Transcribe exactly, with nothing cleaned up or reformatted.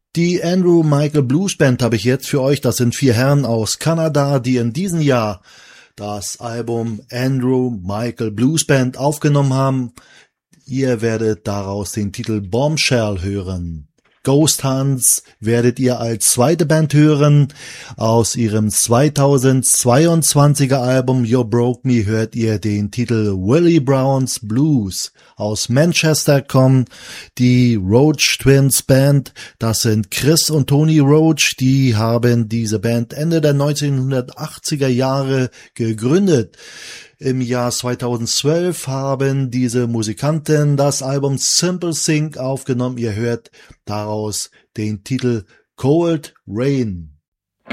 Die Andrew Michael Blues Band habe ich jetzt für euch. Das sind vier Herren aus Kanada, die in diesem Jahr das Album Andrew Michael Blues Band aufgenommen haben. Ihr werdet daraus den Titel Bombshell hören. Ghost Hunts werdet ihr als zweite Band hören. Aus ihrem zweitausendzweiundzwanziger Album You Broke Me hört ihr den Titel Willie Brown's Blues. Aus Manchester kommen die Roach Twins Band. Das sind Chris und Tony Roach. Die haben diese Band Ende der neunzehnhundertachtziger Jahre gegründet. Im Jahr zweitausendzwölf haben diese Musikanten das Album Simple Think aufgenommen. Ihr hört daraus den Titel Cold Rain.